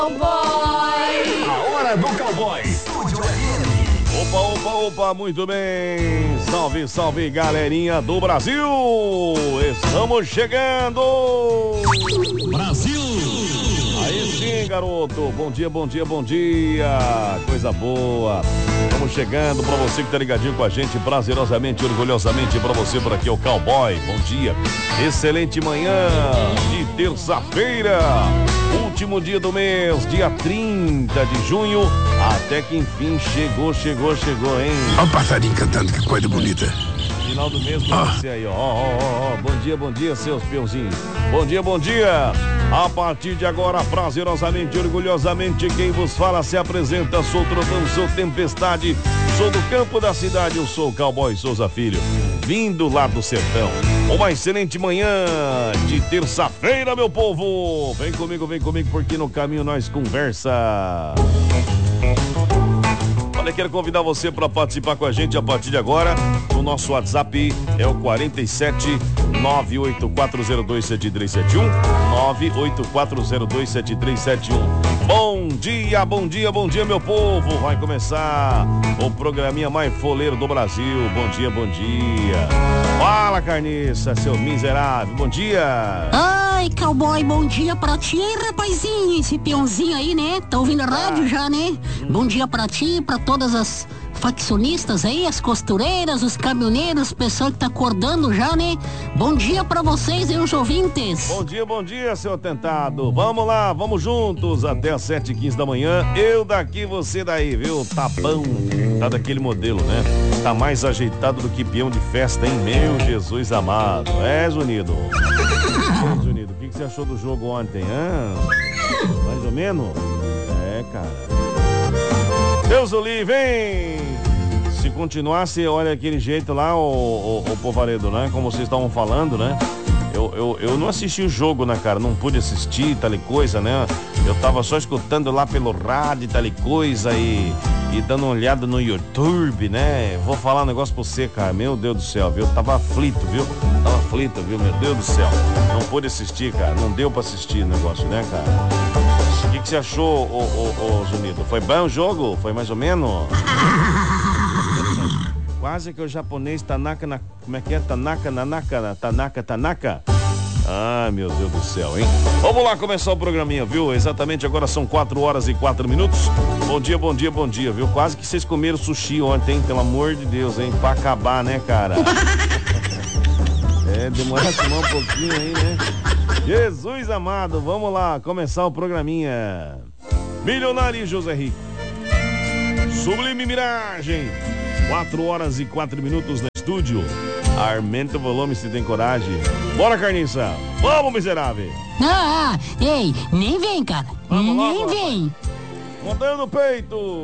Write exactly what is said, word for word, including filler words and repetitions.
Cowboy! A hora do cowboy. Opa, opa, opa, muito bem. Salve, salve, galerinha do Brasil. Estamos chegando. Brasil. Aí sim, garoto. Bom dia, bom dia, bom dia. Coisa boa. Estamos chegando pra você que tá ligadinho com a gente, prazerosamente, orgulhosamente pra você por aqui, o Cowboy. Bom dia. Excelente manhã de terça-feira. Último dia do mês, dia trinta de junho. Até que enfim chegou, chegou, chegou, hein? Olha o passarinho cantando, que coisa bonita. Final do mês pra você aí, ó. Ó, ó, ó. Bom dia, bom dia, seus peãozinhos. Bom dia, bom dia. A partir de agora, prazerosamente, orgulhosamente, quem vos fala se apresenta. Sou Trovão, sou Tempestade, sou do campo da cidade, eu sou o Cowboy Souza Filho, vindo lá do sertão. Uma excelente manhã de terça-feira, meu povo. Vem comigo, vem comigo, porque no caminho nós conversa. Olha, quero convidar você para participar com a gente a partir de agora. O nosso WhatsApp é o quarenta e sete, nove oito quatro zero dois sete três sete um, nove oito quatro zero dois sete três sete um. Bom dia, bom dia, bom dia, meu povo. Vai começar o programinha mais foleiro do Brasil. Bom dia, bom dia. Fala, carniça, seu miserável. Bom dia. Ai, cowboy, bom dia pra ti, hein, rapazinho, esse peãozinho aí, né? Tá ouvindo a rádio ah. já, né? Hum. Bom dia pra ti, pra todas as faccionistas aí, as costureiras, os caminhoneiros, o pessoal que tá acordando já, né? Bom dia pra vocês e os ouvintes. Bom dia, bom dia, seu atentado. Vamos lá, vamos juntos até às sete e quinze da manhã. Eu daqui, você daí, viu? Tá bom, tá daquele modelo, né? Tá mais ajeitado do que peão de festa, hein? Meu Jesus amado. É, Zunido. É, Zunido, o que, que você achou do jogo ontem, hein? Mais ou menos? É, cara. Deus o livre, hein? Se continuasse, olha, aquele jeito lá, o, o, o Povaredo, né? Como vocês estavam falando, né? Eu, eu, eu não assisti o jogo, né, cara? Não pude assistir, tal e coisa, né? Eu tava só escutando lá pelo rádio, tal e coisa, e, e dando uma olhada no YouTube, né? Vou falar um negócio pra você, cara. Meu Deus do céu, viu? Tava aflito, viu? Tava aflito, viu? Meu Deus do céu. Não pude assistir, cara. Não deu pra assistir o negócio, né, cara? O que, que você achou, ô, ô, ô, Zunido? Foi bom o jogo? Foi mais ou menos? Quase que o japonês Tanaka, na, como é que é? Tanaka, Nanaka, Tanaka, Tanaka. Ah, meu Deus do céu, hein? Vamos lá começar o programinha, viu? Exatamente agora são quatro horas e quatro minutos. Bom dia, bom dia, bom dia, viu? Quase que vocês comeram sushi ontem, hein? Pelo amor de Deus, hein? Pra acabar, né, cara? É, demorasse um pouquinho aí, né? Jesus amado, vamos lá começar o programinha. Milionário José Rico, Sublime Miragem. Quatro horas e quatro minutos no estúdio. Aumenta o volume se tem coragem. Bora, carniça. Vamos, miserável. Ah, ei, nem vem, cara. Vamos nem logo, vem. Rapaz. Montanha no peito.